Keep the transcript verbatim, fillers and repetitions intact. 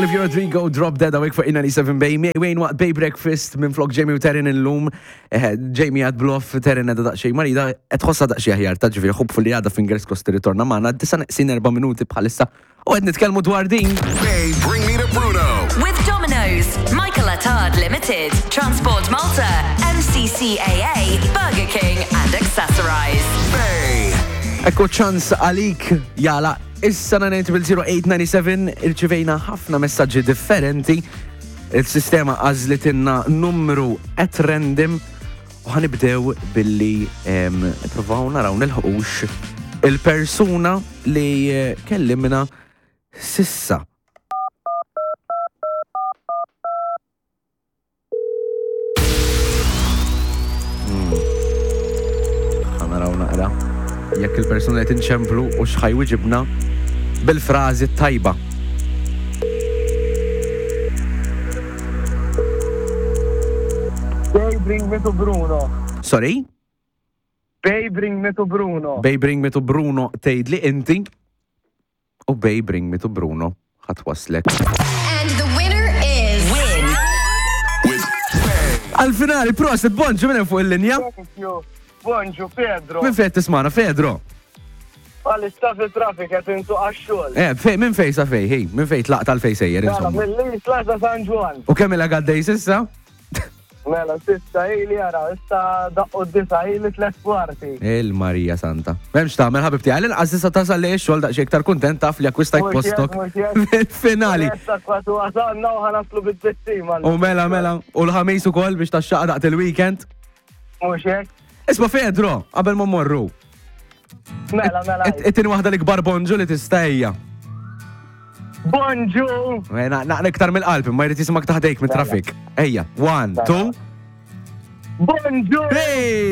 Olivia Rodrigo, Drop Dead awek fuq ninety-seven Bay. Wayne waqt Bay Breakfast minn flok Jamie u Terren illum. Jamie għad bluff, Terren għadda daqxej. Marida, għedħossa daqxej ħjar, taġviri, xub fulli għadda fingers crossed ritorna maħna. Disa neqsin erba minuti bħalissa. U għed nitkelmu dwar din. Bay, bring me to Bruno. With Domino's, Michael Attard Limited, Transport Malta, M C C A A, Burger King and Accessorize. Bay. Ekku ċans għalik jala. Issa nanajt bil-zero eight nine seven irċivejna ħafna messaġġi differenti. Il-sistema għazlitinna numru at random u ħanibdew billi provaw naraw nilħux il-persuna li kellimna sissa. Ħanaraw naqra jekk il-persuna li tinċemplu u xħajwiġibna bil-frażi tajba. Bay, bring me to Bruno. Sorry? Bay, bring me to Bruno. Bay, bring me to Bruno tgħidli inti u Bay, bring me to Bruno ħatwaslek. And the winner is... Win. With Bay. Għal-finali, proset, bonġu minn fuq il-linja. Thank you. Bonġu, Pedro. Min fejt tismana, Fedro? Għalli staff il-trafik għet intu għaxxol. Eh, fej, min fej sa fej, hej, min fej tlaq tal-fej sejjer, Mela, insomma. mill-Isla ta' San Juan. U kemm il għaddej sissa? Mela, sissa ili għara, issa daqqu d-disa ili tlet kwarti. Il-Marija Santa. Memx ta' mel ħabib tijaj, l-inqas issa tasal li xol daqxie iktar kontent taf li akkwistajk postok. Finali. Issa kwatu għasanna u ħanaslu bid-dettima. U mela, mela, u l-ħamis ukoll biex taxxaqa daqt il-weekend. Muxek? Isma Fedro, qabel ma morru. Mela, mela. It-tini wahda l-ikbar bonġu li tistajja. Bonġu! Naqra iktar mill-qalb, ma jrid jisimak taħdejk mit-trafik. Ejja, one, two. Bonġu! Hey!